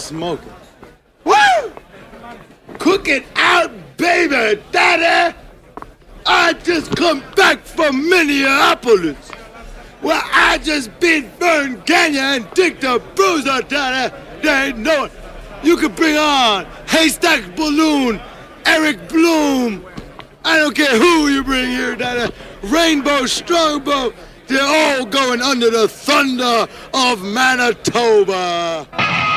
smoking. Woo! Cook it out, baby, daddy! I just come back from Minneapolis, where I just beat Vern Gagne and Dick the Bruiser, daddy. They ain't know it. You can bring on Haystack Balloon, Eric Bloom. I don't care who you bring here, daddy. Rainbow Strongbow. They're all going under the thunder of Manitoba.